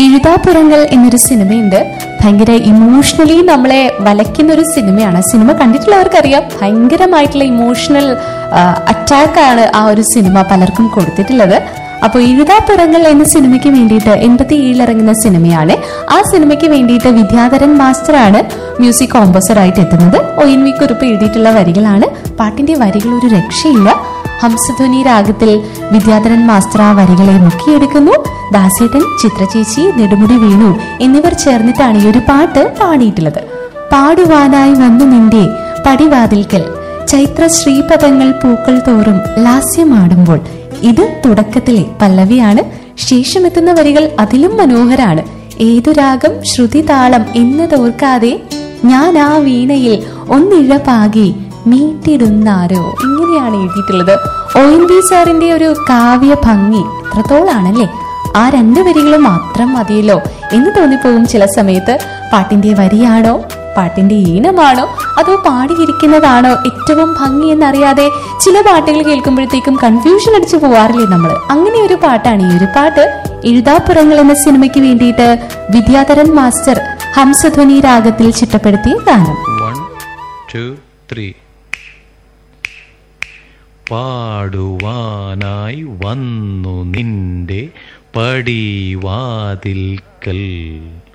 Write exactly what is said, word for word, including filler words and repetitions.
എഴുതാപ്പുറങ്ങൾ എന്നൊരു സിനിമയുണ്ട്. ഭയങ്കര ഇമോഷണലി നമ്മളെ വലയ്ക്കുന്ന ഒരു സിനിമയാണ്. സിനിമ കണ്ടിട്ടുള്ളവർക്കറിയാം, ഭയങ്കരമായിട്ടുള്ള ഇമോഷണൽ അറ്റാക്കാണ് ആ ഒരു സിനിമ പലർക്കും കൊടുത്തിട്ടുള്ളത്. അപ്പോൾ എഴുതാപ്പുറങ്ങൾ എന്ന സിനിമയ്ക്ക് വേണ്ടിയിട്ട് എൺപത്തി ഏഴിൽ ഇറങ്ങുന്ന സിനിമയാണ്. ആ സിനിമയ്ക്ക് വേണ്ടിയിട്ട് വിദ്യാധരൻ മാസ്റ്ററാണ് മ്യൂസിക് കോമ്പോസർ ആയിട്ട് എത്തുന്നത്. ഒ എൻ വി കുറുപ്പ് എഴുതിയിട്ടുള്ള വരികളാണ്. പാട്ടിന്റെ വരികൾ ഒരു രക്ഷയില്ല. ഹംസധ്വനി രാഗത്തിൽ വിദ്യാധരൻ മാസ്റ്റർ ആ വരികളെ മുക്കിയെടുക്കുന്നു. ദാസേട്ടൻ, ചിത്രചേച്ചി, നെടുമുടി വേണു എന്നിവർ ചേർന്നിട്ടാണ് ഈ ഒരു പാട്ട് പാടിയിട്ടുള്ളത്. പാടുവാനായി വന്നു നിന്റെ പടിവാതിൽക്കൽ ചൈത്ര ശ്രീപദങ്ങൾ പൂക്കൾ തോറും ലാസ്യമാടുമ്പോൾ. ഇത് തുടക്കത്തിലെ പല്ലവിയാണ്. ശേഷമെത്തുന്ന വരികൾ അതിലും മനോഹരാണ്. ഏതു രാഗം ശ്രുതി താളം എന്നതോർക്കാതെ ഞാൻ ആ വീണയിൽ ഒന്നിഴപാകി മീട്ടിടുന്നാരോ. ഇങ്ങനെയാണ് എഴുതിയിട്ടുള്ളത്. ഒ എൻ വി സാറിന്റെ ഒരു കാവ്യ ഭംഗി എത്രത്തോളാണല്ലേ. ആ രണ്ട് വരികളും മാത്രം മതിയല്ലോ എന്ന് തോന്നിപ്പോകും ചില സമയത്ത്. പാട്ടിന്റെ വരിയാണോ, പാട്ടിന്റെ ഈണമാണോ, അതോ പാടിയിരിക്കുന്നതാണോ ഏറ്റവും ഭംഗി എന്നറിയാതെ ചില പാട്ടുകൾ കേൾക്കുമ്പോഴത്തേക്കും കൺഫ്യൂഷൻ അടിച്ചു പോവാറില്ലേ നമ്മൾ. അങ്ങനെ ഒരു പാട്ടാണ് ഈ ഒരു പാട്ട്. എഴുതാപ്പുറങ്ങൾ എന്ന സിനിമയ്ക്ക് വേണ്ടിയിട്ട് വിദ്യാധരൻ മാസ്റ്റർ ഹംസധ്വനി രാഗത്തിൽ ചിട്ടപ്പെടുത്തിയ ഗാനം. പാടുവാനായി വന്നു നിന്റെ പടിവാതിൽക്കൽ